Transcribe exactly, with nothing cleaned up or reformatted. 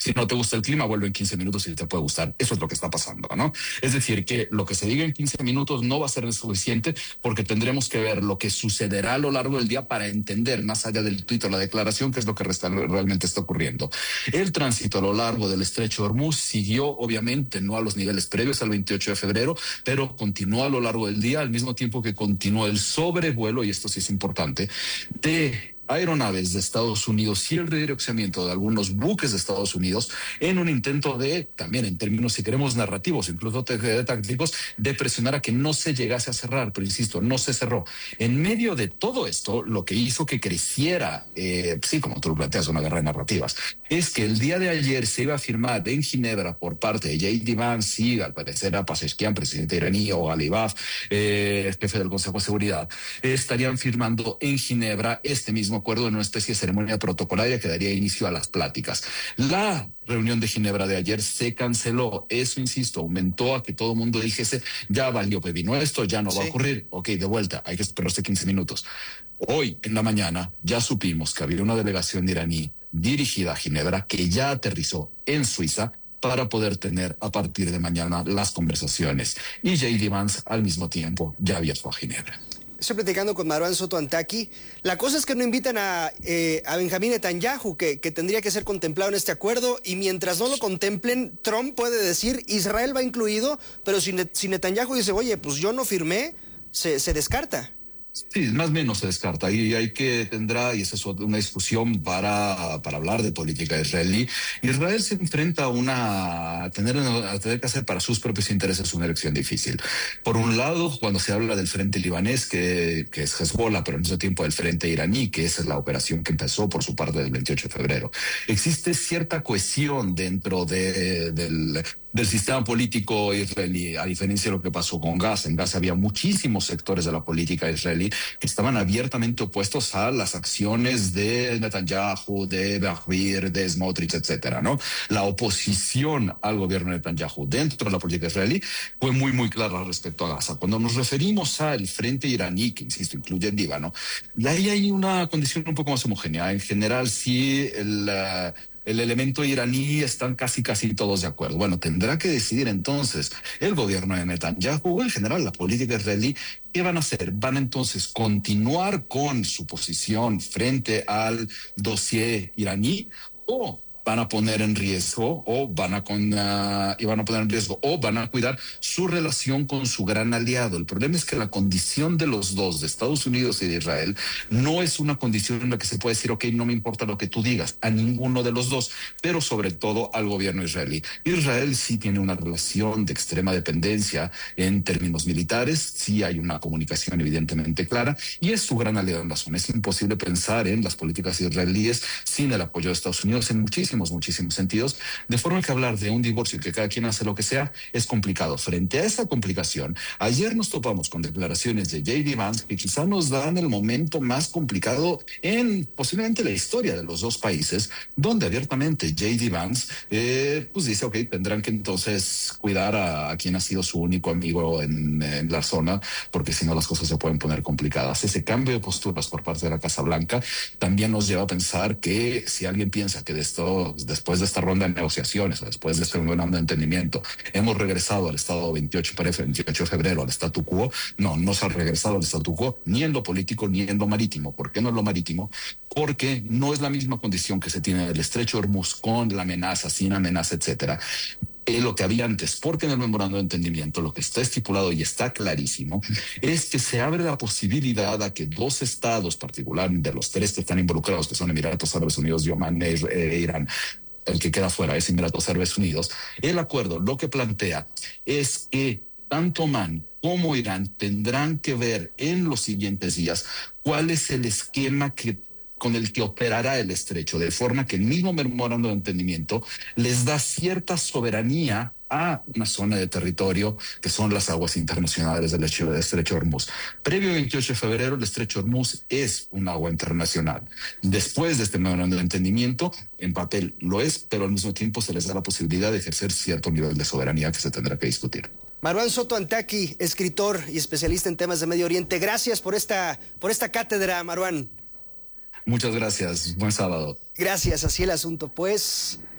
Si no te gusta el clima, vuelve en quince minutos y te puede gustar. Eso es lo que está pasando, ¿no? Es decir, que lo que se diga en quince minutos no va a ser suficiente porque tendremos que ver lo que sucederá a lo largo del día para entender, más allá del tuit o la declaración, qué es lo que resta, realmente está ocurriendo. El tránsito a lo largo del estrecho de Hormuz siguió, obviamente, no a los niveles previos al veintiocho de febrero, pero continuó a lo largo del día, al mismo tiempo que continuó el sobrevuelo, y esto sí es importante, de aeronaves de Estados Unidos y el redireccionamiento de algunos buques de Estados Unidos en un intento de, también en términos, si queremos, narrativos, incluso tácticos, de presionar a que no se llegase a cerrar, pero insisto, no se cerró. En medio de todo esto, lo que hizo que creciera, eh, sí, como tú lo planteas, una guerra de narrativas, es que el día de ayer se iba a firmar en Ginebra por parte de J D Vance y, al parecer, a Pezeshkian, presidente iraní, o Ghalibaf, eh, jefe del Consejo de Seguridad, eh, estarían firmando en Ginebra este mismo acuerdo en una especie de ceremonia protocolaria que daría inicio a las pláticas. La reunión de Ginebra de ayer se canceló. Eso, insisto, aumentó a que todo el mundo dijese, ya valió, vino esto, ya no sí. va a ocurrir. Ok, de vuelta, hay que esperarse quince minutos. Hoy, en la mañana, ya supimos que había una delegación iraní dirigida a Ginebra que ya aterrizó en Suiza para poder tener a partir de mañana las conversaciones. Y J D Vance, al mismo tiempo, ya viajó a Ginebra. Estoy platicando con Marwan Soto Antaki. La cosa es que no invitan a, eh, a Benjamín Netanyahu, que, que tendría que ser contemplado en este acuerdo, y mientras no lo contemplen, Trump puede decir, Israel va incluido, pero si, si Netanyahu dice, oye, pues yo no firmé, se, se descarta. Sí, más o menos se descarta y hay que tendrá, y esa es una discusión para, para hablar de política israelí. Israel se enfrenta a una, a tener, a tener que hacer para sus propios intereses una elección difícil. Por un lado, cuando se habla del frente libanés, que, que es Hezbollah, pero al mismo tiempo del frente iraní, que esa es la operación que empezó por su parte del veintiocho de febrero, existe cierta cohesión dentro de, del, del sistema político israelí, a diferencia de lo que pasó con Gaza. En Gaza había muchísimos sectores de la política israelí que estaban abiertamente opuestos a las acciones de Netanyahu, de Ben-Gvir, de Smotrich, etcétera, ¿no? La oposición al gobierno de Netanyahu dentro de la política israelí fue muy, muy clara respecto a Gaza. Cuando nos referimos al frente iraní, que insisto, incluye el Líbano, ahí hay una condición un poco más homogénea. En general, sí, el... Uh, el elemento iraní están casi casi todos de acuerdo. Bueno, tendrá que decidir entonces el gobierno de Netanyahu o en general la política israelí. ¿Qué van a hacer? ¿Van a entonces continuar con su posición frente al dossier iraní o van a poner en riesgo o van a con, uh, y van a poner en riesgo o van a cuidar su relación con su gran aliado? El problema es que la condición de los dos, de Estados Unidos y de Israel, no es una condición en la que se puede decir, ok, no me importa lo que tú digas, a ninguno de los dos, pero sobre todo al gobierno israelí. Israel sí tiene una relación de extrema dependencia en términos militares, sí hay una comunicación evidentemente clara y es su gran aliado en la zona. Es imposible pensar en las políticas israelíes sin el apoyo de Estados Unidos en muchísimos muchísimos sentidos, de forma que hablar de un divorcio y que cada quien hace lo que sea es complicado. Frente a esa complicación, ayer nos topamos con declaraciones de J D Vance que quizá nos dan el momento más complicado en posiblemente la historia de los dos países, donde abiertamente J D Vance eh, pues dice, ok, tendrán que entonces cuidar a, a quien ha sido su único amigo en, en la zona, porque si no las cosas se pueden poner complicadas. Ese cambio de posturas por parte de la Casa Blanca también nos lleva a pensar que si alguien piensa que de esto después de esta ronda de negociaciones, después de este memorando de entendimiento, hemos regresado al estado veintiocho de febrero, al statu quo. No, no se ha regresado al statu quo, ni en lo político, ni en lo marítimo. ¿Por qué no en lo marítimo? Porque no es la misma condición que se tiene en el estrecho de Hormuz con la amenaza, sin amenaza, etcétera. Eh, lo que había antes, porque en el memorando de entendimiento lo que está estipulado y está clarísimo es que se abre la posibilidad a que dos estados, particularmente de los tres que están involucrados, que son Emiratos Árabes Unidos y Omán e eh, Irán, el que queda fuera es Emiratos Árabes Unidos, el acuerdo lo que plantea es que tanto Omán como Irán tendrán que ver en los siguientes días cuál es el esquema que con el que operará el estrecho, de forma que el mismo memorando de entendimiento les da cierta soberanía a una zona de territorio que son las aguas internacionales del estrecho de Hormuz. Previo al veintiocho de febrero, el estrecho de Hormuz es un agua internacional. Después de este memorando de entendimiento, en papel lo es, pero al mismo tiempo se les da la posibilidad de ejercer cierto nivel de soberanía que se tendrá que discutir. Marwan Soto Antaki, escritor y especialista en temas de Medio Oriente. Gracias por esta, por esta cátedra, Marwan. Muchas gracias. Buen sábado. Gracias, así el asunto. Pues